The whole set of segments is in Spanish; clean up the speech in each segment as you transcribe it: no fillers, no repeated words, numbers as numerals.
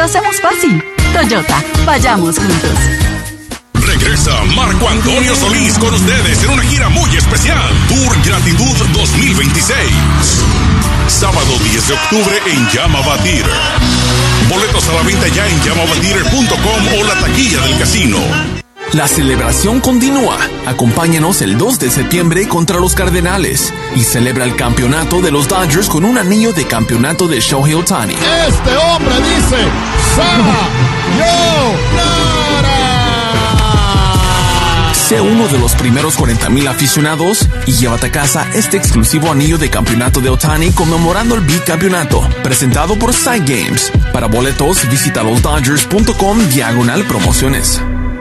hacemos fácil. Toyota, vayamos juntos. Regresa Marco Antonio Solís con ustedes en una gira muy especial. Tour Gratitud 2026. Sábado 10 de octubre en Llama Theater. Boletos a la venta ya en llamabatheater.com o la taquilla del casino. La celebración continúa. Acompáñanos el 2 de septiembre contra los Cardenales y celebra el campeonato de los Dodgers con un anillo de campeonato de Shohei Ohtani. Este hombre dice: ¡Sayonara! Sé uno de los primeros 40,000 aficionados y llévate a casa este exclusivo anillo de campeonato de Ohtani conmemorando el bicampeonato, presentado por Side Games. Para boletos, visita losdodgers.com/promociones.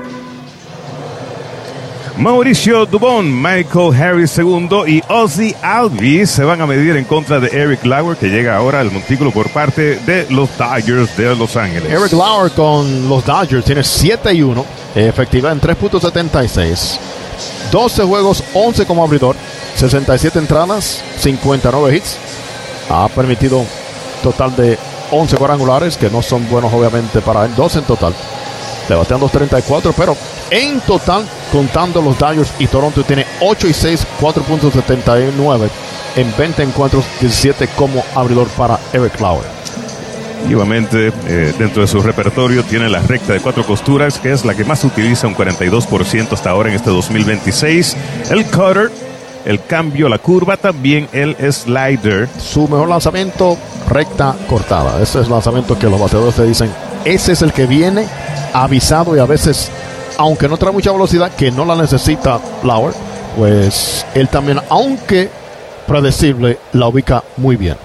Mauricio Dubón, Michael Harris II y Ozzie Albies se van a medir en contra de Eric Lauer, que llega ahora al montículo por parte de los Dodgers de Los Ángeles. Eric Lauer con los Dodgers tiene 7-1, efectividad en 3.76, 12 juegos, 11 como abridor, 67 entradas, 59 hits. Ha permitido total de 11 cuadrangulares, que no son buenos obviamente para él, 12 en total. Le batean 2.34, pero en total, contando los Dodgers y Toronto, tiene 8-6, 4.79 en 20 encuentros, 17 como abridor para Eric Lauer. Y obviamente, dentro de su repertorio tiene la recta de 4 costuras, que es la que más utiliza, un 42% hasta ahora en este 2026. El cutter, el cambio, la curva, también el slider. Su mejor lanzamiento, recta cortada. Ese es el lanzamiento que los bateadores te dicen: ese es el que viene avisado, y a veces, aunque no trae mucha velocidad, que no la necesita Lauer, pues él también, aunque predecible, la ubica muy bien.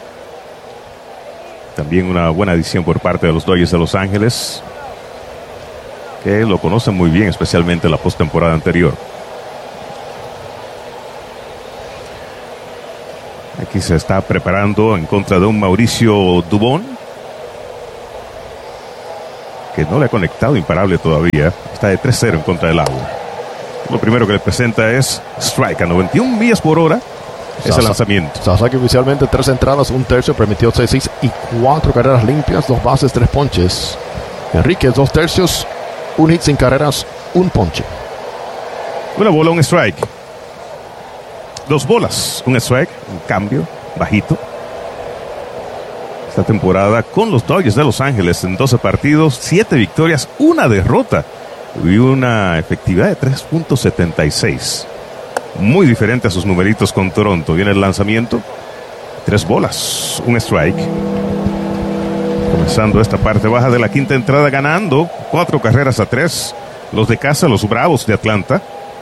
También una buena adición por parte de los Dodgers de Los Ángeles, que lo conocen muy bien, especialmente en la postemporada anterior. Aquí se está preparando en contra de un Mauricio Dubón, que no le ha conectado imparable todavía. Está de 3-0 en contra del agua. Lo primero que le presenta es strike a 91 millas por hora. Ese lanzamiento. Sasaki oficialmente 3 entradas, 1/3, permitió 6 hits y 4 carreras limpias, 2 bases, 3 ponches. Enríquez 2/3, 1 hit sin carreras, 1 ponche. Una bola, un strike. 2 bolas, un strike, un cambio bajito. Esta temporada con los Dodgers de Los Ángeles en 12 partidos, 7 victorias, 1 derrota y una efectividad de 3.76. Muy diferente a sus numeritos con Toronto. Viene el lanzamiento, 3 bolas, un strike. Comenzando esta parte baja de la quinta entrada, ganando 4-3 los de casa, los Bravos de Atlanta.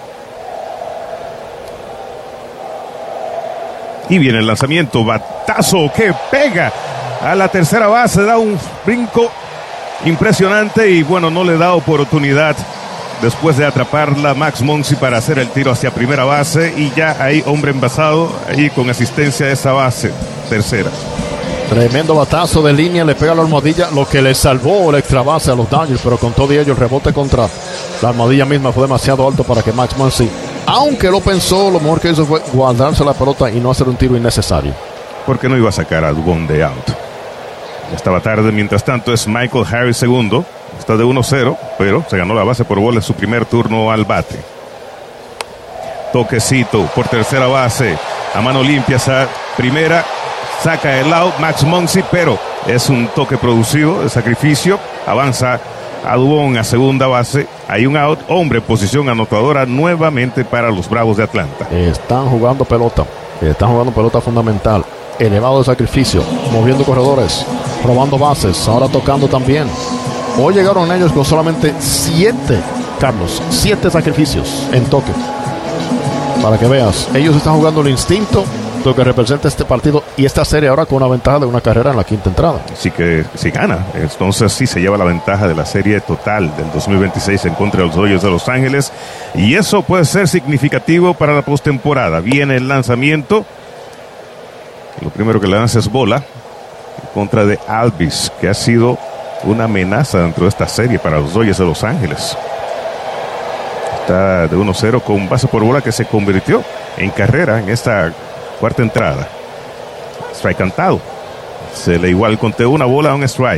Y viene el lanzamiento, batazo que pega a la tercera base, da un brinco impresionante y bueno, no le da oportunidad después de atraparla Max Muncy para hacer el tiro hacia primera base, y ya hay hombre envasado ahí con asistencia de esa base tercera. Tremendo batazo de línea, le pega a la almohadilla, lo que le salvó la extra base a los Dodgers, pero con todo ello el rebote contra la almohadilla misma fue demasiado alto para que Max Muncy, aunque lo pensó, lo mejor que hizo fue guardarse la pelota y no hacer un tiro innecesario. Porque no iba a sacar a Dubón de out. Ya estaba tarde. Mientras tanto es Michael Harris II. Está de 1-0, pero se ganó la base por bola en su primer turno al bate. Toquecito por tercera base, a mano limpia esa primera, saca el out Max Muncy, pero es un toque producido de sacrificio. Avanza a Dubón a segunda base, hay un out, hombre en posición anotadora nuevamente para los Bravos de Atlanta. Están jugando pelota fundamental, elevado de sacrificio, moviendo corredores, robando bases, ahora tocando también. Hoy llegaron ellos con solamente 7 sacrificios en toque. Para que veas, ellos están jugando el instinto, lo que representa este partido y esta serie ahora con una ventaja de una carrera en la quinta entrada. Así que si gana, entonces sí se lleva la ventaja de la serie total del 2026 en contra de los Dodgers de Los Ángeles, y eso puede ser significativo para la postemporada. Viene el lanzamiento, lo primero que le lanza es bola en contra de Albies, que ha sido una amenaza dentro de esta serie para los Dodgers de Los Ángeles. Está de 1-0 con base por bola que se convirtió en carrera en esta cuarta entrada. Strike cantado. Se le igual conté una bola a un strike.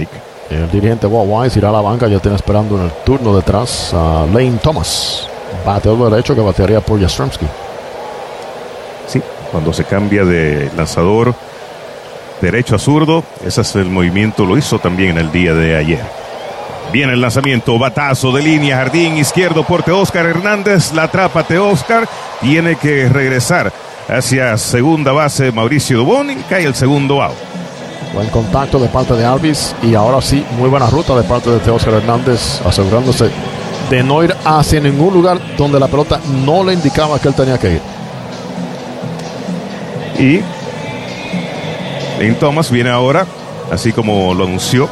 El dirigente Bob Wise irá a la banca. Ya tiene esperando en el turno detrás a Lane Thomas, bateador derecho que batearía por Yastrzemski. Sí, cuando se cambia de lanzador derecho a zurdo, ese es el movimiento, lo hizo también en el día de ayer. Viene el lanzamiento, batazo de línea, jardín izquierdo por Teóscar Hernández, la atrapa Teóscar, tiene que regresar hacia segunda base Mauricio Dubón y cae el segundo out. Buen contacto de parte de Alvis y ahora sí, muy buena ruta de parte de Teóscar Hernández, asegurándose de no ir hacia ningún lugar donde la pelota no le indicaba que él tenía que ir. Y Lane Thomas viene ahora, así como lo anunció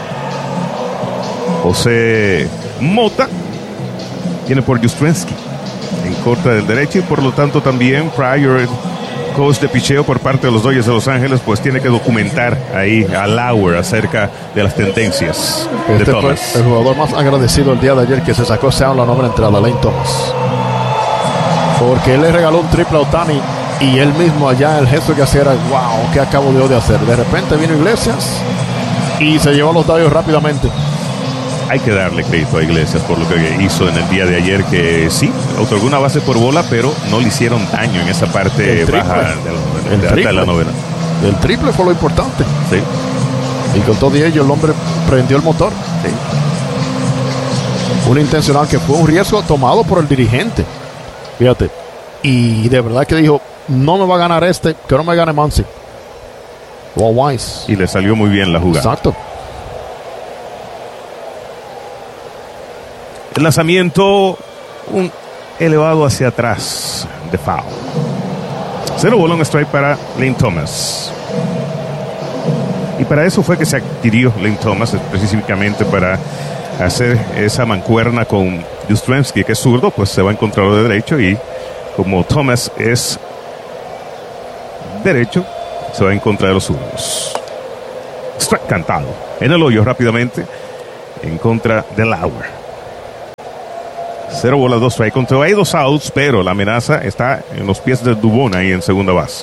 José Mota, viene por Yastrzemski en contra del derecho y por lo tanto también Pryor, coach de picheo por parte de los Dodgers de Los Ángeles, pues tiene que documentar ahí a Lauer acerca de las tendencias de Thomas. Fue el jugador más agradecido el día de ayer que se sacó ese la nombre entrada, Lane Thomas, porque él le regaló un triple a Ohtani y él mismo allá el gesto que hacía era wow, ¿qué acabo de hacer? De repente vino Iglesias y se llevó a los Dodgers rápidamente. Hay que darle crédito a Iglesias por lo que hizo en el día de ayer, que sí, otorgó una base por bola, pero no le hicieron daño en esa parte baja de la novena. El triple fue lo importante. Sí. Y con todo ello el hombre prendió el motor. Sí. Un intencional que fue un riesgo tomado por el dirigente. Fíjate. Y de verdad que dijo, no me va a ganar que no me gane Muncy. Bob Wise. Y le salió muy bien la jugada. Exacto. El lanzamiento, un elevado hacia atrás de foul. 0 bola, un strike para Lane Thomas. Y para eso fue que se adquirió Lane Thomas, específicamente para hacer esa mancuerna con Yastrzemski, que es zurdo, pues se va a encontrar de derecho, y como Thomas es derecho, se va a encontrar de los zurdos. Strike cantado en el hoyo rápidamente en contra de Lauer. 0 bolas, 2 strike. Contra hay 2 outs, pero la amenaza está en los pies de Dubón ahí en segunda base.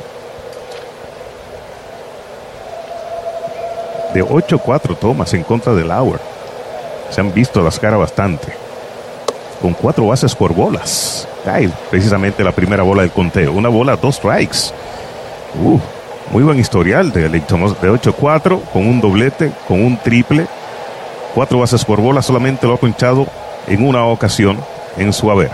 De 8-4 Thomas en contra de Lauer. Se han visto las caras bastante. Con 4 bases por bolas. Cae precisamente la primera bola del conteo. 1 bola, 2 strikes. Muy buen historial de Lane Thomas. De 8-4, con un doblete, con un triple. 4 bases por bola. Solamente lo ha ponchado en una ocasión en su haber.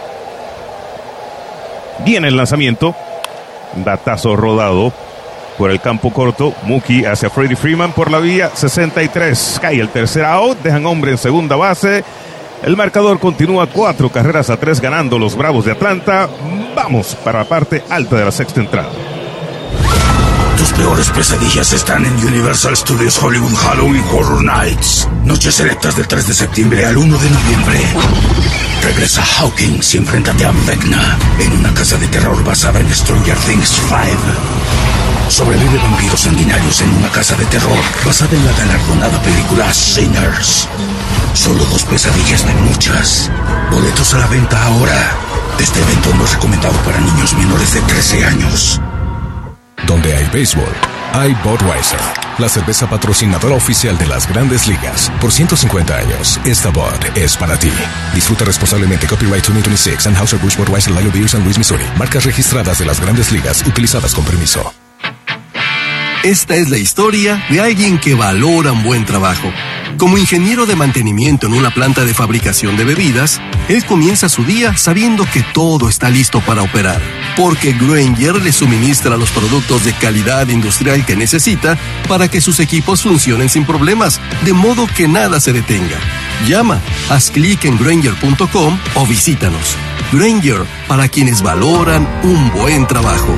Viene el lanzamiento, batazo rodado por el campo corto. Mookie hacia Freddie Freeman por la vía 63. Cae el tercer out, dejan hombre en segunda base. El marcador continúa 4 carreras a 3 ganando los Bravos de Atlanta. Vamos para la parte alta de la sexta entrada. Tus peores pesadillas están en Universal Studios Hollywood Halloween Horror Nights. Noches selectas del 3 de septiembre al 1 de noviembre. Regresa Hawkins y enfréntate a Vecna en una casa de terror basada en Stranger Things 5. Sobrevive vampiros sanguinarios en una casa de terror basada en la galardonada película Sinners. Solo 2 pesadillas de muchas. Boletos a la venta ahora. Este evento no es recomendado para niños menores de 13 años. Donde hay béisbol, hay Budweiser, la cerveza patrocinadora oficial de las Grandes Ligas. Por 150 años, esta Bud es para ti. Disfruta responsablemente. Copyright 2026, Anheuser-Busch Budweiser, Lilo Beer, San Luis, Missouri. Marcas registradas de las Grandes Ligas, utilizadas con permiso. Esta es la historia de alguien que valora un buen trabajo. Como ingeniero de mantenimiento en una planta de fabricación de bebidas, él comienza su día sabiendo que todo está listo para operar, porque Grainger le suministra los productos de calidad industrial que necesita para que sus equipos funcionen sin problemas, de modo que nada se detenga. Llama, haz clic en Grainger.com o visítanos. Grainger, para quienes valoran un buen trabajo.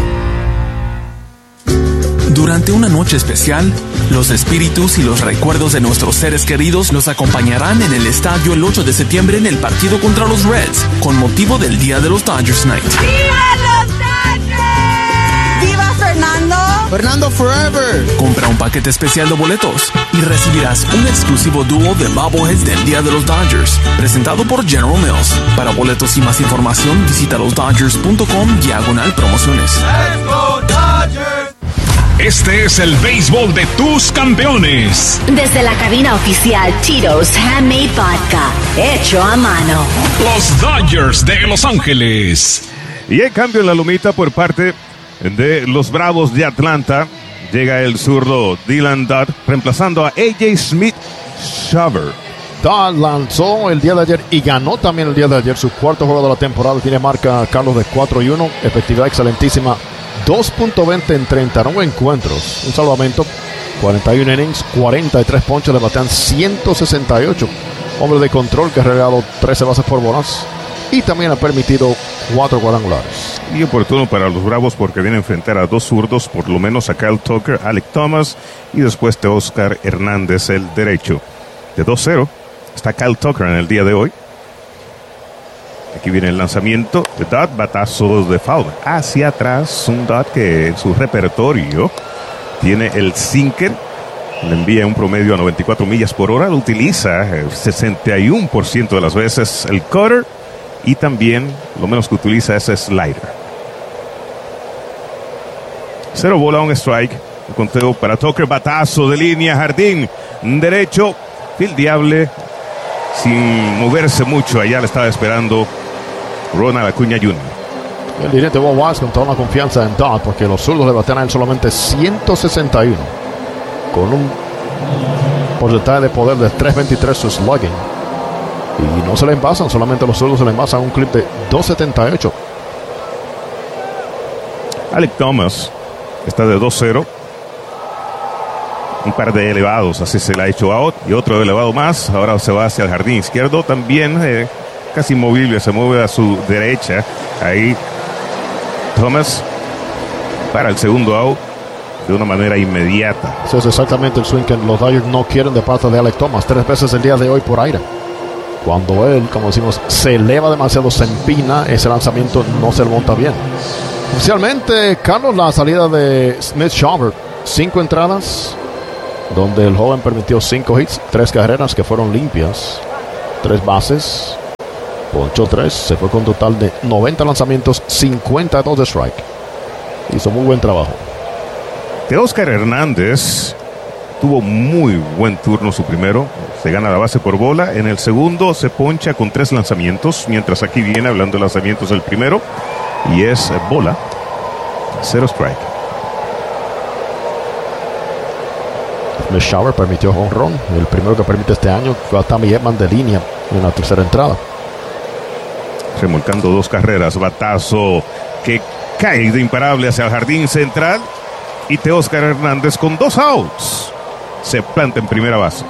Durante una noche especial, los espíritus y los recuerdos de nuestros seres queridos los acompañarán en el estadio el 8 de septiembre en el partido contra los Reds, con motivo del Día de los Dodgers Night. ¡Viva los Dodgers! ¡Viva Fernando! ¡Fernando Forever! Compra un paquete especial de boletos y recibirás un exclusivo dúo de bobbleheads del Día de los Dodgers, presentado por General Mills. Para boletos y más información, visita losdodgers.com/promociones. ¡Let's go Dodgers! Este es el béisbol de tus campeones. Desde la cabina oficial Tito's Handmade Vodka, hecho a mano. Los Dodgers de Los Ángeles. Y hay cambio en la lomita por parte de los Bravos de Atlanta. Llega el zurdo Dylan Dodd, reemplazando a A.J. Smith-Shawver. Dodd lanzó el día de ayer y ganó también el día de ayer su cuarto juego de la temporada. Tiene marca Carlos de 4-1, efectividad excelentísima, 2.20 en 39 encuentros, un salvamento, 41 innings, 43 ponches, le batean 168. Hombre de control que ha regalado 13 bases por bolas y también ha permitido 4 cuadrangulares. Y oportuno para los Bravos porque viene a enfrentar a dos zurdos, por lo menos a Kyle Tucker, Alec Thomas y después Teóscar Hernández, el derecho. De 2-0 está Kyle Tucker en el día de hoy. Aquí viene el lanzamiento de Dodd, batazo de foul hacia atrás. Un Dodd que en su repertorio tiene el sinker, le envía un promedio a 94 millas por hora, lo utiliza 61% de las veces el cutter y también lo menos que utiliza es slider. 0 bola, 1 strike. El conteo para Tucker, batazo de línea, jardín derecho, fildeable sin moverse mucho. Allá le estaba esperando Ronald Acuña Jr. El dirigente Bob Wise con toda la confianza en Dodd porque los zurdos le batean a él solamente 161 con un porcentaje de poder de 3.23 su slugging y no se le envasan, solamente los zurdos se le envasan un clip de 2.78. Alec Thomas está de 2-0, un par de elevados, así se le ha hecho out y otro elevado más. Ahora se va hacia el jardín izquierdo, también casi inmovible, se mueve a su derecha. Ahí Thomas para el segundo out de una manera inmediata. Ese es exactamente el swing que los Dodgers no quieren de parte de Alec Thomas. 3 veces el día de hoy por aire. Cuando él, como decimos, se eleva demasiado, se empina, ese lanzamiento no se le monta bien. Oficialmente, Carlos, la salida de Smith-Shawver, 5 entradas, donde el joven permitió 5 hits, 3 carreras que fueron limpias, 3 bases, ponchó 3, se fue con total de 90 lanzamientos, 52 de strike. Hizo muy buen trabajo. Teóscar Hernández tuvo muy buen turno su primero, se gana la base por bola. En el segundo se poncha con 3 lanzamientos, mientras aquí viene hablando de lanzamientos el primero y es bola, 0 strike. Smith-Shawver permitió home run, el primero que permite este año fue a Tommy Edman de línea en la tercera entrada. Remolcando 2 carreras, batazo que cae de imparable hacia el jardín central y Teóscar Hernández con 2 outs se planta en primera base.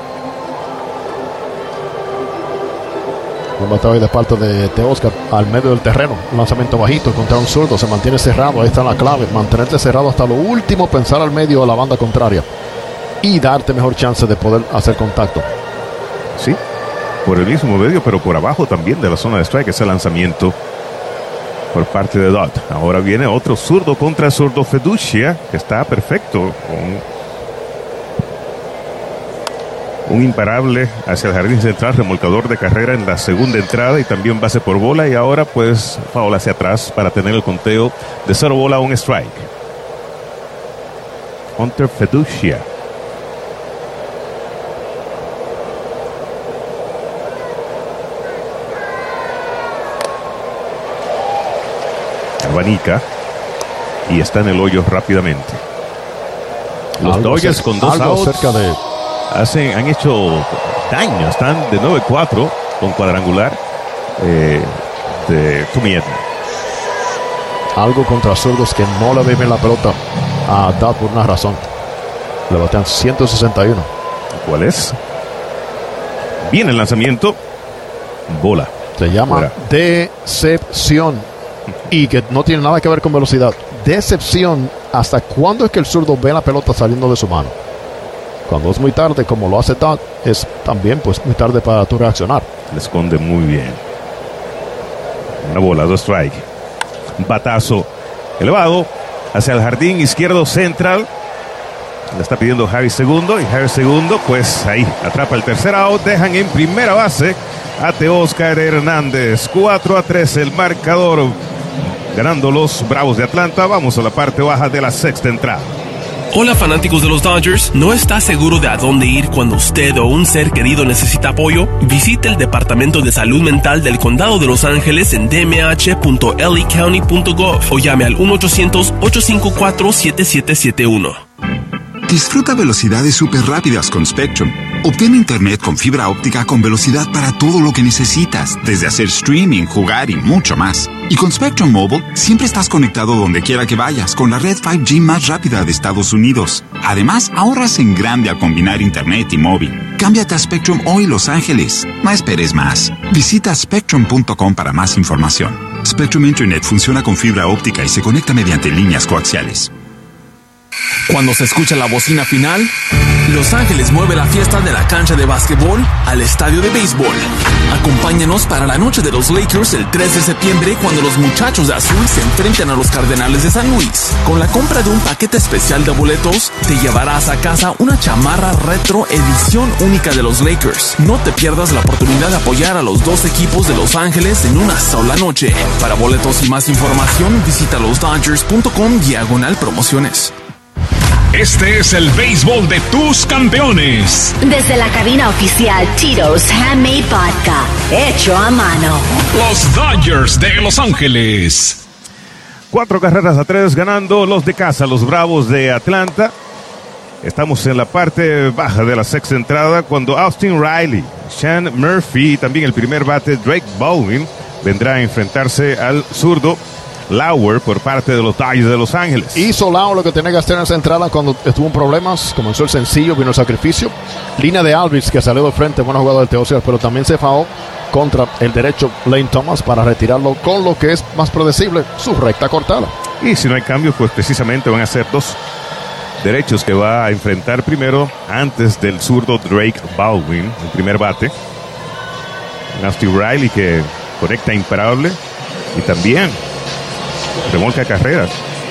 Un bateo de parte de Teóscar al medio del terreno, un lanzamiento bajito contra un zurdo, se mantiene cerrado, ahí está la clave, mantenerte cerrado hasta lo último, pensar al medio de la banda contraria y darte mejor chance de poder hacer contacto. Sí, por el mismo medio, pero por abajo también de la zona de strike, ese lanzamiento por parte de Dodd. Ahora viene otro zurdo contra el zurdo Feducia, que está perfecto, un imparable hacia el jardín central, remolcador de carrera en la segunda entrada y también base por bola, y ahora pues foul hacia atrás para tener el conteo de 0 bola, 1 strike. Hunter Feducia. Abanica y está en el hoyo rápidamente. Los Dodgers con 2 outs cerca de... han hecho daño, están de 9-4 con cuadrangular de Tommy Edman. Algo contra zurdos que no le ven la pelota a Dodd por una razón. Le batean 161. ¿Cuál es? Viene el lanzamiento. Bola. Se llama fuera. Decepción. Y que no tiene nada que ver con velocidad. Decepción. ¿Hasta cuándo es que el zurdo ve la pelota saliendo de su mano? Cuando es muy tarde, como lo hace Dodd, es también pues muy tarde para tu reaccionar. Le esconde muy bien. Una bola, 2 strike. Un batazo elevado hacia el jardín izquierdo central. Le está pidiendo Harris segundo y Harris segundo, pues ahí atrapa el tercer out. Dejan en primera base a Teóscar Hernández. 4-3 el marcador, ganando los Bravos de Atlanta. Vamos a la parte baja de la sexta entrada. Hola fanáticos de los Dodgers, ¿no está seguro de a dónde ir cuando usted o un ser querido necesita apoyo? Visite el Departamento de Salud Mental del Condado de Los Ángeles en dmh.lacounty.gov o llame al 1-800-854-7771. Disfruta velocidades súper rápidas con Spectrum. Obtén internet con fibra óptica con velocidad para todo lo que necesitas, desde hacer streaming, jugar y mucho más. Y con Spectrum Mobile, siempre estás conectado donde quiera que vayas con la red 5G más rápida de Estados Unidos. Además, ahorras en grande al combinar internet y móvil. Cámbiate a Spectrum hoy, Los Ángeles. No esperes más. Visita spectrum.com para más información. Spectrum Internet funciona con fibra óptica y se conecta mediante líneas coaxiales. Cuando se escucha la bocina final, Los Ángeles mueve la fiesta de la cancha de básquetbol al estadio de béisbol. Acompáñanos para la noche de los Lakers el 3 de septiembre cuando los muchachos de azul se enfrenten a los Cardenales de San Luis. Con la compra de un paquete especial de boletos, te llevarás a casa una chamarra retro edición única de los Lakers. No te pierdas la oportunidad de apoyar a los dos equipos de Los Ángeles en una sola noche. Para boletos y más información, visita losdodgers.com/promociones. Este es el béisbol de tus campeones. Desde la cabina oficial Tito's Handmade Vodka, hecho a mano. Los Dodgers de Los Ángeles. 4-3 ganando los de casa, los Bravos de Atlanta. Estamos en la parte baja de la sexta entrada cuando Austin Riley, Sean Murphy y también el primer bate Drake Baldwin vendrá a enfrentarse al zurdo Lauer por parte de los Dodgers de Los Ángeles. Hizo Lauer lo que tenía que hacer en esa entrada cuando estuvo en problemas. Comenzó el sencillo, vino el sacrificio. Línea de Alvis que salió de frente, buena jugada del Teóscar, pero también se fajó contra el derecho Lane Thomas para retirarlo con lo que es más predecible, su recta cortada. Y si no hay cambio, pues precisamente van a ser dos derechos que va a enfrentar primero antes del zurdo Drake Baldwin, el primer bate. Austin Riley que conecta imparable y también remolca carreras.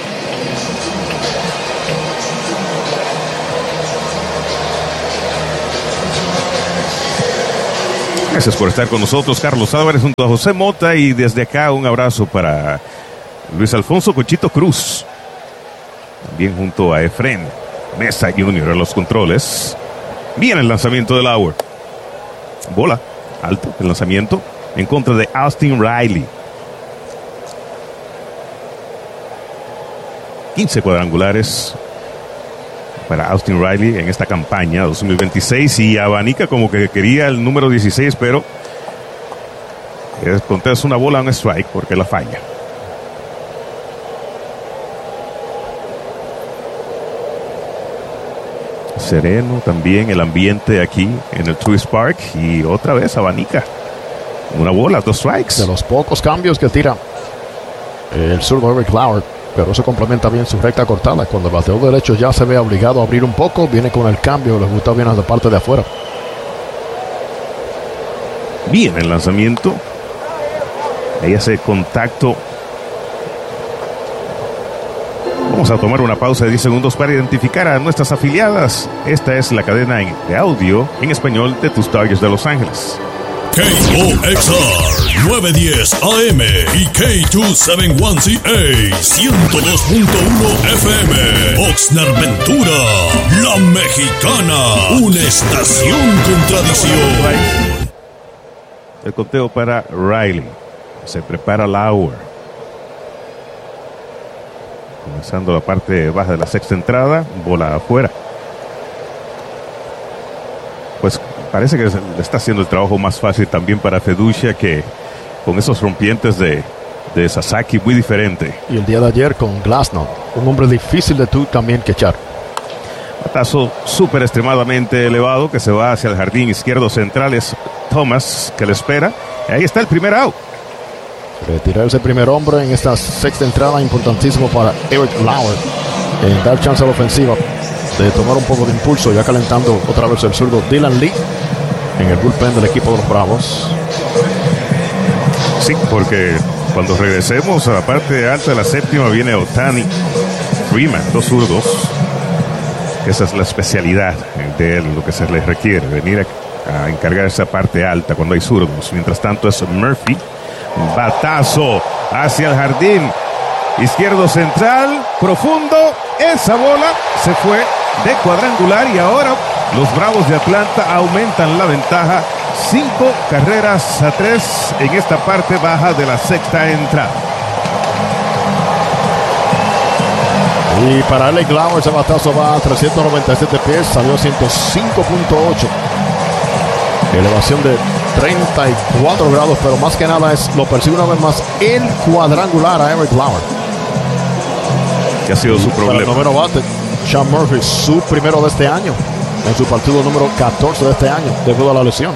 Gracias por estar con nosotros, Carlos Álvarez junto a José Mota, y desde acá un abrazo para Luis Alfonso Cochito Cruz, también junto a Efren Mesa Jr. a los controles. Bien el lanzamiento de Lauer, bola alto, el lanzamiento en contra de Austin Riley. 15 cuadrangulares para Austin Riley en esta campaña 2026 y abanica como que quería el número 16, pero es una bola, un strike porque la falla. Sereno también el ambiente aquí en el Truist Park y otra vez abanica. Una bola, 2 strikes. De los pocos cambios que tira el zurdo Eric Lauer, pero eso complementa bien su recta cortada. Cuando el bateador derecho ya se ve obligado a abrir un poco, viene con el cambio, le gusta bien a la parte de afuera. Bien el lanzamiento. Ahí hace contacto. Vamos a tomar una pausa de 10 segundos para identificar a nuestras afiliadas. Esta es la cadena de audio en español de tus Dodgers de Los Ángeles. KOXR 910 AM y K271CA 102.1 FM. Oxnard Ventura, La Mexicana, una estación con tradición. El conteo para Riley. Se prepara Lauer. Comenzando la parte baja de la sexta entrada, bola afuera. Pues parece que le está haciendo el trabajo más fácil también para Feducia, que con esos rompientes de Sasaki muy diferente. Y el día de ayer con Glasnow, un hombre difícil de tú también que echar. Batazo súper extremadamente elevado que se va hacia el jardín izquierdo central. Es Thomas que le espera. Y ahí está el primer out. Retirarse el primer hombre en esta sexta entrada, importantísimo para Eric Lauer en dar chance a la ofensiva de tomar un poco de impulso, ya calentando otra vez el zurdo Dylan Lee en el bullpen del equipo de los Bravos. Sí, porque cuando regresemos a la parte alta de la séptima viene Ohtani Freeman, dos zurdos. Esa es la especialidad de él, lo que se le requiere, venir a encargar esa parte alta cuando hay zurdos. Mientras tanto es Murphy, batazo hacia el jardín Izquierdo central, profundo. Esa bola se fue de cuadrangular y ahora los Bravos de Atlanta aumentan la ventaja 5-3 en esta parte baja de la sexta entrada. Y para Alec Lauer ese batazo va a 397 pies, salió a 105.8. Elevación de 34 grados, pero más que nada lo persigue una vez más el cuadrangular a Eric Lauer. Que ha sido su problema. Para el noveno bate, Sean Murphy, su primero de este año, en su partido número 14 de este año, debido a la lesión.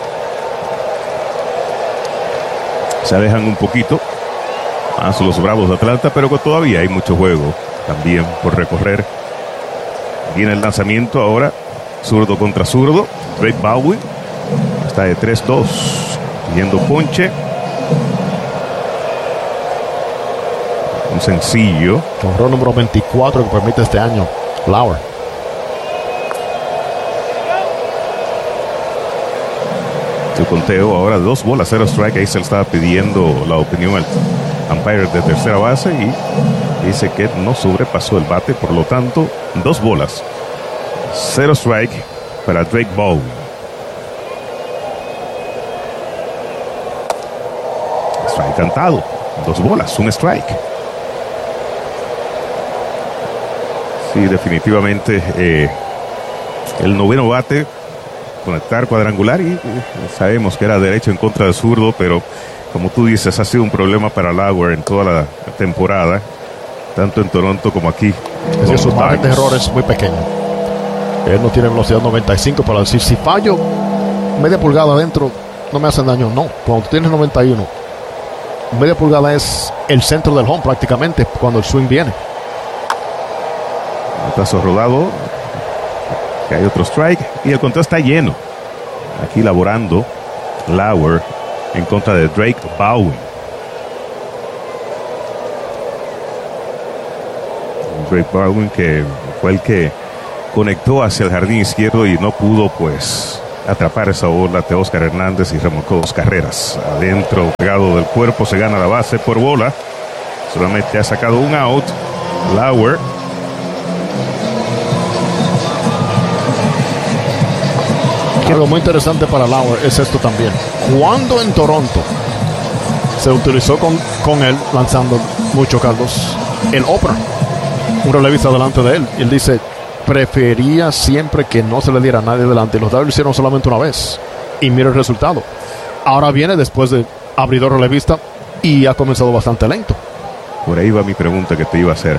Se alejan un poquito más los Bravos de Atlanta, pero que todavía hay mucho juego también por recorrer. Viene el lanzamiento ahora, zurdo contra zurdo. Drake Baldwin está de 3-2, pidiendo ponche. Un sencillo. Jonrón número 24 que permite este año Lauer. Su conteo ahora 2 bolas, 0 strike. Ahí se le estaba pidiendo la opinión al umpire de tercera base y dice que no sobrepasó el bate, por lo tanto 2 bolas, 0 strike para Drake Baldwin. Strike cantado, 2 bolas, 1 strike. Sí, definitivamente el noveno bate, conectar cuadrangular y sabemos que era derecho en contra de zurdo, pero como tú dices, ha sido un problema para Lauer en toda la temporada, tanto en Toronto como aquí. Es que su margen de error es muy pequeño. Él no tiene velocidad 95 para decir, si fallo media pulgada adentro, no me hacen daño. No, cuando tú tienes 91, media pulgada es el centro del home prácticamente cuando el swing viene. Batazo rodado, que hay otro strike y el conteo está lleno. Aquí laborando Lauer en contra de Drake Baldwin. Drake Baldwin, que fue el que conectó hacia el jardín izquierdo y no pudo pues atrapar esa bola de Oscar Hernández y remolcó 2 carreras adentro, pegado del cuerpo. Se gana la base por bola, solamente ha sacado un out Lauer. Algo muy interesante para Lauer es esto también. Cuando en Toronto se utilizó con él lanzando mucho, Carlos, el opener, un relevista delante de él, y él dice, prefería siempre que no se le diera a nadie delante. Los Dodgers lo hicieron solamente una vez y mira el resultado. Ahora viene después de abridor relevista y ha comenzado bastante lento. Por ahí va mi pregunta que te iba a hacer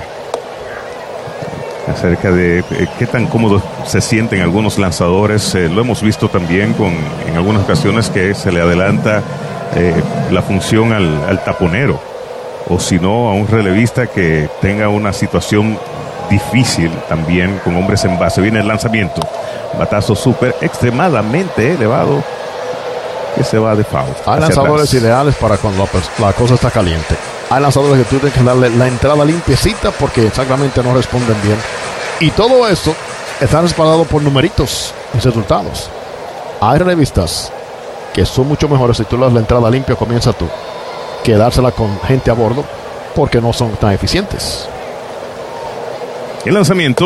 acerca de qué tan cómodos se sienten algunos lanzadores. Lo hemos visto también en algunas ocasiones que se le adelanta la función al taponero, o si no a un relevista que tenga una situación difícil también con hombres en base. Viene el lanzamiento, batazo súper extremadamente elevado que se va de foul. Hay lanzadores atrás ideales para cuando la cosa está caliente. Hay lanzadores que tú tienes que darle la entrada limpiecita porque exactamente no responden bien. Y todo eso está respaldado por numeritos y resultados. Hay revistas que son mucho mejores si tú le das la entrada limpia, comienza tú, que dársela con gente a bordo porque no son tan eficientes. El lanzamiento,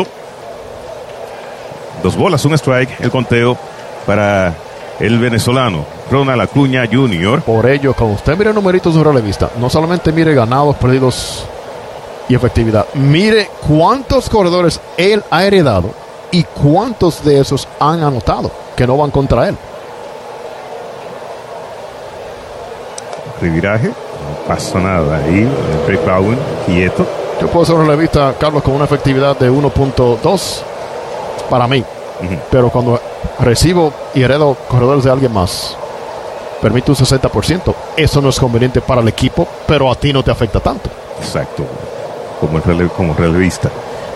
2 bolas, 1 strike, el conteo para el venezolano Ronald Acuña Jr. Por ello, cuando usted mire numeritos de un relevista, no solamente mire ganados, perdidos y efectividad, mire cuántos corredores él ha heredado y cuántos de esos han anotado que no van contra él. Reviraje, no pasa nada ahí. Drake Baldwin quieto. Yo puedo ser un relevista, Carlos, con una efectividad de 1.2 para mí. Pero cuando recibo y heredo corredores de alguien más, permite un 60%. Eso no es conveniente para el equipo, pero a ti no te afecta tanto. Exacto, como relevista.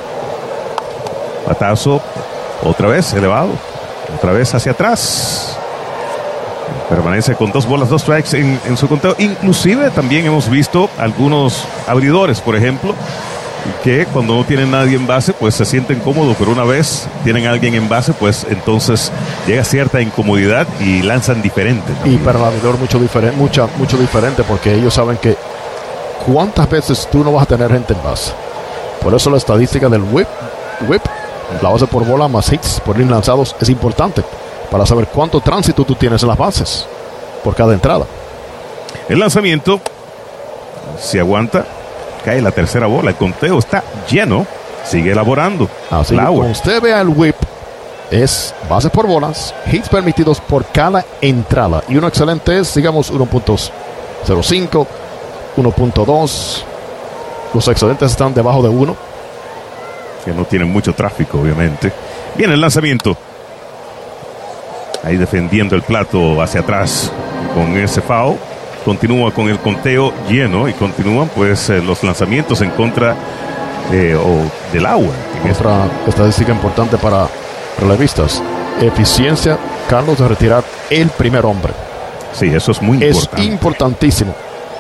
Batazo, otra vez elevado, otra vez hacia atrás. Permanece con 2 bolas, 2 strikes en su conteo. Inclusive también hemos visto algunos abridores, por ejemplo, que cuando no tienen nadie en base, pues se sienten cómodos, pero una vez tienen a alguien en base, pues entonces llega cierta incomodidad y lanzan diferente también. Y para el abridor mucho diferente, porque ellos saben que cuántas veces tú no vas a tener gente en base. Por eso la estadística del whip, la base por bola más hits por innings lanzados, es importante para saber cuánto tránsito tú tienes en las bases por cada entrada. El lanzamiento se aguanta, cae la tercera bola, el conteo está lleno, sigue elaborando. Así que cuando usted vea el whip, es bases por bolas, hits permitidos por cada entrada. Y uno excelente es, digamos, 1.05, 1.2. Los excelentes están debajo de 1. Que no tienen mucho tráfico, obviamente. Viene el lanzamiento. Ahí defendiendo el plato hacia atrás con ese foul. Continúa con el conteo lleno y continúan pues los lanzamientos en contra del Lauer. Otra estadística importante para relevistas: eficiencia, Carlos, de retirar el primer hombre. Sí, eso es muy importante. Es importantísimo.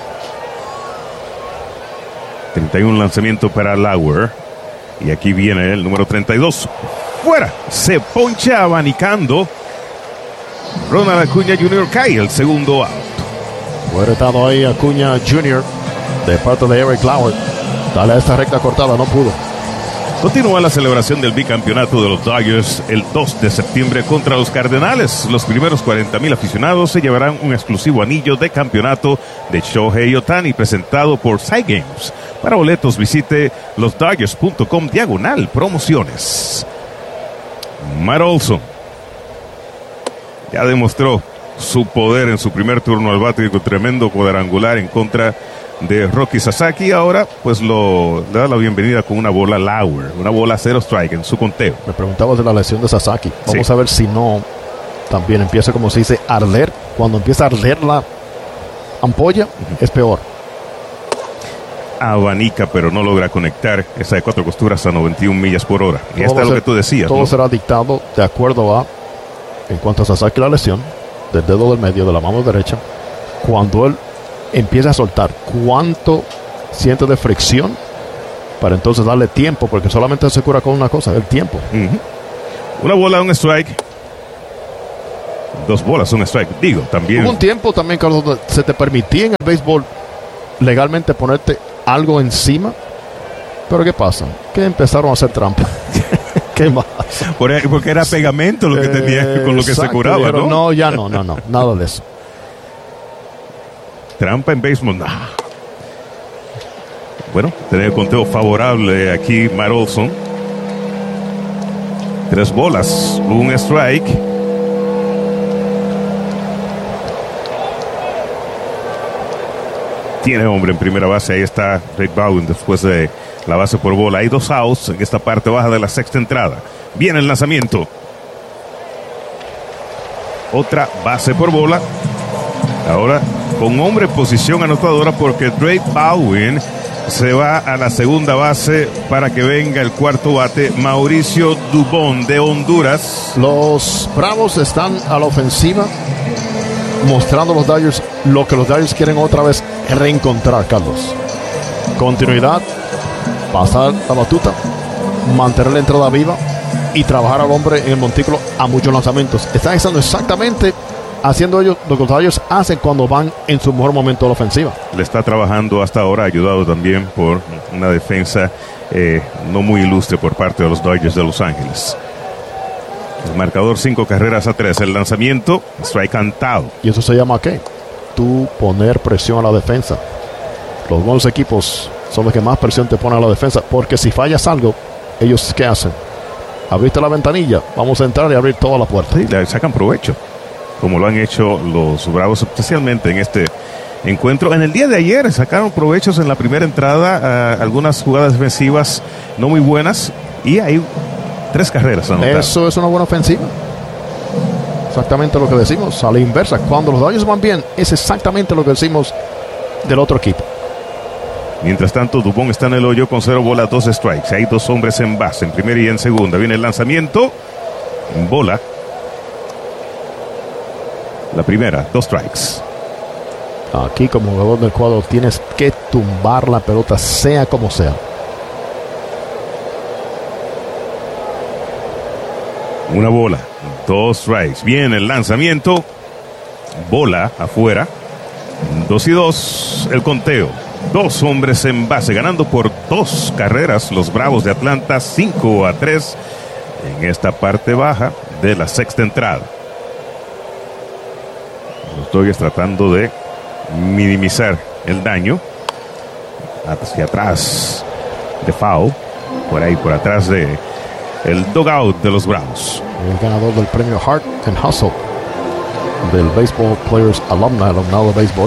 31 lanzamiento para Lauer. Y aquí viene el número 32. Fuera. Se poncha abanicando. Ronald Acuña Jr. cae el segundo out. Fue retado ahí Acuña Jr. de parte de Eric Lauer. Dale a esta recta cortada, no pudo. Continúa la celebración del bicampeonato de los Dodgers el 2 de septiembre contra los Cardenales. Los primeros 40,000 aficionados se llevarán un exclusivo anillo de campeonato de Shohei Ohtani presentado por Side Games. Para boletos visite losdodgers.com/promociones. Matt Olson ya demostró su poder en su primer turno al bate con tremendo cuadrangular en contra de Rocky Sasaki. Ahora pues le da la bienvenida con una bola Lauer, una bola 0 strike en su conteo. Me preguntabas de la lesión de Sasaki. Vamos a ver si no también empieza, como se dice, a arder. Cuando empieza a arder la ampolla, es peor. Abanica, pero no logra conectar esa de 4 costuras a 91 millas por hora. Y esto es lo que tú decías. Todo será dictado de acuerdo a, en cuanto a Sasaki, la lesión del dedo del medio de la mano derecha, cuando él empieza a soltar, cuánto siente de fricción, para entonces darle tiempo, porque solamente se cura con una cosa, el tiempo. Una bola, un strike. 2 bolas, un strike. Digo, también. Hubo un tiempo también, Carlos, donde se te permitía en el béisbol legalmente ponerte algo encima, pero ¿qué pasa? Que empezaron a hacer trampa. ¿Qué más? Porque era pegamento lo que tenía, con lo que exacto, se curaba, ¿no? No, ya no, nada de eso. Trampa en béisbol, no. Bueno, tener el conteo favorable aquí, Matt Olson. 3 bolas, un strike. Tiene hombre en primera base, ahí está Rick Bowen después de la base por bola. Hay 2 outs en esta parte baja de la sexta entrada. Viene el lanzamiento. Otra base por bola. Ahora con hombre en posición anotadora porque Drake Bowen se va a la segunda base para que venga el cuarto bate, Mauricio Dubón de Honduras. Los Bravos están a la ofensiva, mostrando a los Dodgers lo que los Dodgers quieren otra vez reencontrar, Carlos. Continuidad, pasar la batuta, mantener la entrada viva y trabajar al hombre en el montículo a muchos lanzamientos. Están exactamente haciendo ellos lo que los Dodgers hacen cuando van en su mejor momento de la ofensiva. Le está trabajando hasta ahora, ayudado también por una defensa no muy ilustre por parte de los Dodgers de Los Ángeles. El marcador 5-3. El lanzamiento, strike cantado. ¿Y eso se llama qué? Tú poner presión a la defensa. Los buenos equipos son los que más presión te ponen a la defensa, porque si fallas algo, ellos ¿qué hacen? Abriste la ventanilla, vamos a entrar y abrir toda la puerta. Sí, le sacan provecho, como lo han hecho los Bravos, especialmente en este encuentro. En el día de ayer sacaron provechos en la primera entrada, algunas jugadas defensivas no muy buenas, y hay 3 carreras anotadas. Eso es una buena ofensiva. Exactamente lo que decimos, a la inversa. Cuando los Dodgers van bien, es exactamente lo que decimos del otro equipo. Mientras tanto, Dubón está en el hoyo con 0 bolas, 2 strikes. Hay 2 hombres en base, en primera y en segunda. Viene el lanzamiento. En bola. La primera, 2 strikes. Aquí, como jugador del cuadro, tienes que tumbar la pelota, sea como sea. Una bola, 2 strikes. Viene el lanzamiento. Bola afuera. 2-2. El conteo. 2 hombres en base, ganando por 2 carreras los Bravos de Atlanta, 5-3 en esta parte baja de la sexta entrada. Los Dodgers tratando de minimizar el daño. Hacia atrás de foul, por ahí por atrás de el dugout de los Bravos. El ganador del premio Hart and Hustle del Baseball Players Alumnado de Béisbol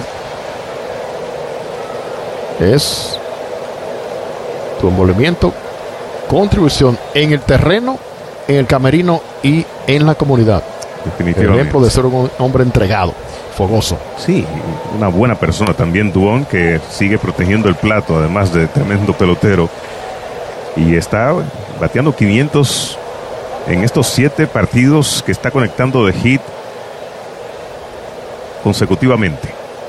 es tu envolvimiento, contribución en el terreno, en el camerino y en la comunidad. Definitivamente. El ejemplo de ser un hombre entregado, fogoso. Sí, una buena persona también, Dubón, que sigue protegiendo el plato, además de tremendo pelotero. Y está bateando 500 en estos 7 partidos que está conectando de hit consecutivamente.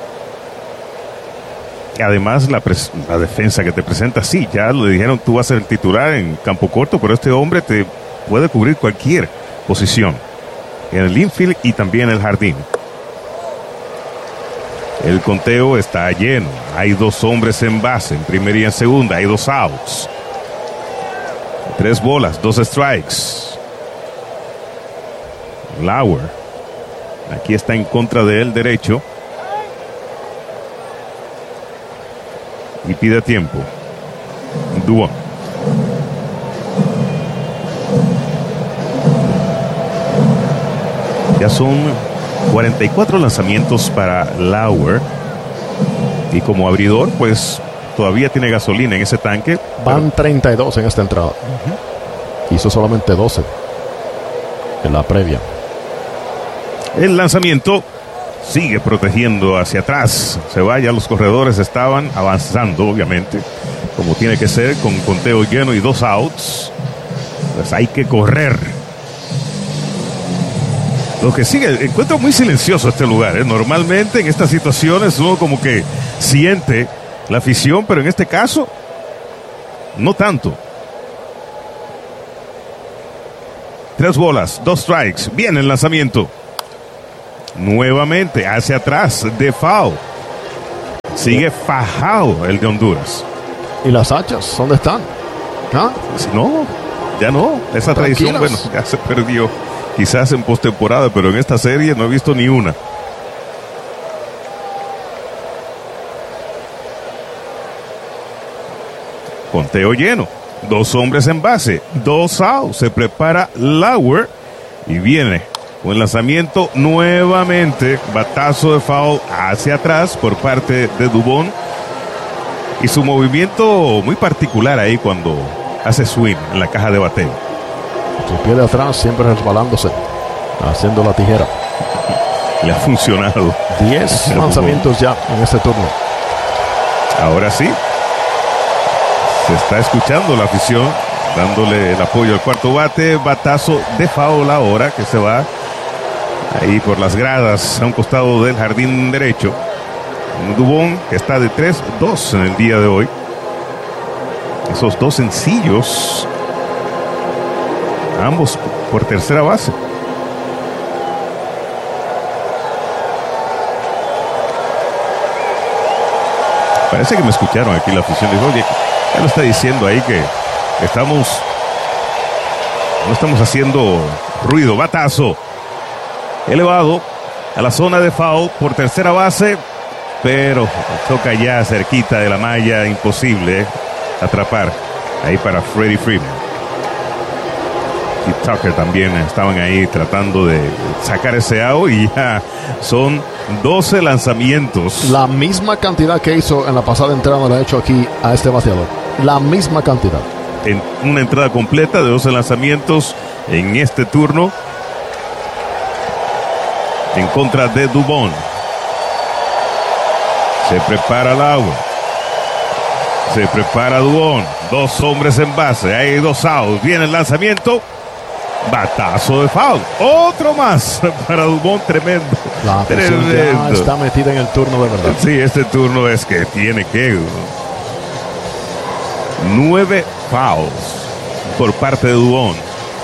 Además, la defensa que te presenta, sí, ya le dijeron, tú vas a ser el titular en campo corto, pero este hombre te puede cubrir cualquier posición en el infield y también el jardín. El conteo está lleno. Hay 2 hombres en base, en primera y en segunda. Hay 2 outs. 3 bolas, 2 strikes. Lauer. Aquí está en contra del derecho. Y pide tiempo. Dubón. Ya son 44 lanzamientos para Lauer. Y como abridor, pues todavía tiene gasolina en ese tanque. Van 32 en esta entrada. Hizo solamente 12 en la previa. El lanzamiento sigue protegiendo hacia atrás. Se vaya, los corredores estaban avanzando, obviamente, como tiene que ser, con conteo lleno y 2 outs. Pues hay que correr. Lo que sigue, encuentro muy silencioso este lugar, ¿eh? Normalmente en estas situaciones uno como que siente la afición, pero en este caso no tanto. 3 bolas, 2 strikes. Viene el lanzamiento. Nuevamente hacia atrás de foul. Sigue fajado el de Honduras. ¿Y las hachas? ¿Dónde están? ¿Ah? No, ya no. Esa tradición, bueno, ya se perdió. Quizás en postemporada, pero en esta serie no he visto ni una. Conteo lleno. 2 hombres en base. 2 outs. Se prepara Lauer. Y viene un lanzamiento nuevamente. Batazo de foul hacia atrás por parte de Dubón. Y su movimiento muy particular ahí cuando hace swing en la caja de bateo. Su pie de atrás siempre resbalándose, haciendo la tijera. Le ha funcionado. 10 lanzamientos ya en este turno. Ahora sí. Se está escuchando la afición, dándole el apoyo al cuarto bate. Batazo de foul ahora, que se va ahí por las gradas a un costado del jardín derecho. Dubón, que está de 3-2 en el día de hoy. Esos 2 sencillos, ambos por tercera base. Parece que me escucharon aquí la afición. Dijo, oye, ya lo está diciendo ahí que no estamos haciendo ruido. Batazo elevado a la zona de foul por tercera base, pero toca ya cerquita de la malla. Imposible atrapar ahí para Freddie Freeman. Y Tucker también estaban ahí tratando de sacar ese out y ya son 12 lanzamientos. La misma cantidad que hizo en la pasada entrada la ha hecho aquí a este bateador. La misma cantidad. En una entrada completa de 12 lanzamientos en este turno en contra de Dubón. Se prepara Lauer. Se prepara Dubón. 2 hombres en base. Hay 2 outs. Viene el lanzamiento. Batazo de foul. Otro más para Dubón. Tremendo. La afición ya está metida en el turno de verdad. Sí, este turno es que tiene que 9 fouls por parte de Dubón.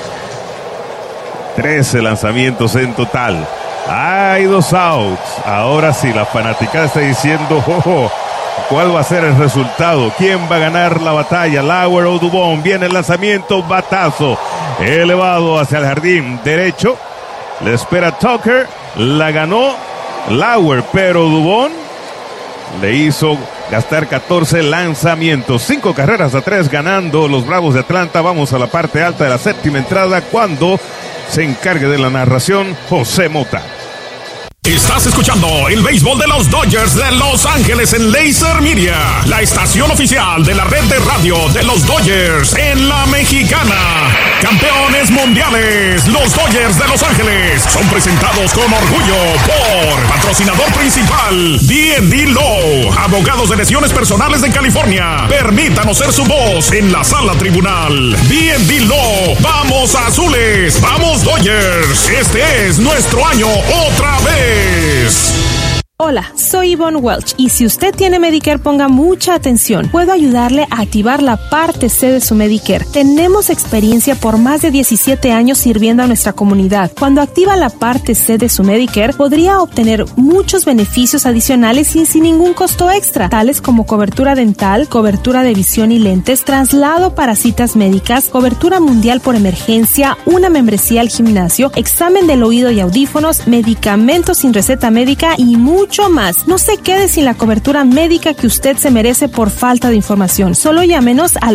13 lanzamientos en total. Hay 2 outs. Ahora sí, la fanaticada está diciendo, ¿Cuál va a ser el resultado? ¿Quién va a ganar la batalla? Lauer o Dubón. Viene el lanzamiento, batazo elevado hacia el jardín derecho. Le espera Tucker. La ganó Lauer, pero Dubón le hizo gastar 14 lanzamientos. 5 carreras a 3 ganando los Bravos de Atlanta. Vamos a la parte alta de la séptima entrada cuando se encargue de la narración José Mota. Estás escuchando el béisbol de los Dodgers de Los Ángeles en Laser Media, la estación oficial de la red de radio de los Dodgers en la Mexicana. Campeones mundiales, los Dodgers de Los Ángeles son presentados con orgullo por patrocinador principal D&D Law, abogados de lesiones personales de California. Permítanos ser su voz en la sala tribunal. D&D Law, vamos azules, vamos Dodgers. Este es nuestro año otra vez. Hola, soy Yvonne Welch y si usted tiene Medicare, ponga mucha atención. Puedo ayudarle a activar la parte C de su Medicare. Tenemos experiencia por más de 17 años sirviendo a nuestra comunidad. Cuando activa la parte C de su Medicare, podría obtener muchos beneficios adicionales y sin ningún costo extra, tales como cobertura dental, cobertura de visión y lentes, traslado para citas médicas, cobertura mundial por emergencia, una membresía al gimnasio, examen del oído y audífonos, medicamentos sin receta médica y mucho más. No se quede sin la cobertura médica que usted se merece por falta de información. Solo llámenos al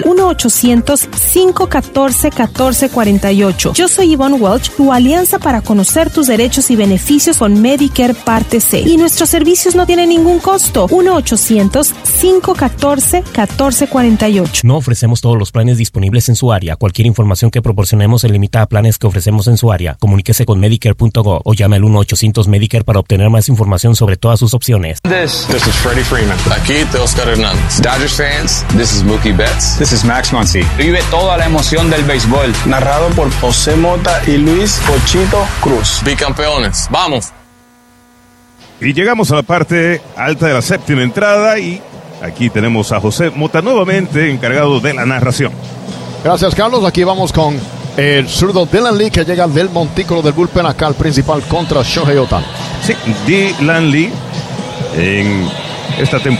1-800-514-1448. Yo soy Yvonne Welch, tu alianza para conocer tus derechos y beneficios con Medicare Parte C. Y nuestros servicios no tienen ningún costo. 1-800-514-1448. No ofrecemos todos los planes disponibles en su área. Cualquier información que proporcionemos se limita a planes que ofrecemos en su área. Comuníquese con Medicare.gov o llame al 1-800-Medicare para obtener más información sobre todas sus opciones. This is Freddie Freeman. Aquí Oscar Hernández. Dodgers fans, this is Mookie Betts. This is Max Muncy. Vive toda la emoción del béisbol. Narrado por José Mota y Luis Pochito Cruz. Bicampeones. ¡Vamos! Y llegamos a la parte alta de la séptima entrada y aquí tenemos a José Mota nuevamente encargado de la narración. Gracias, Carlos. Aquí vamos con el zurdo Dylan Lee que llega del montículo del bullpen acá al principal contra Shohei Ohtani. Sí, Dylan Lee en esta temporada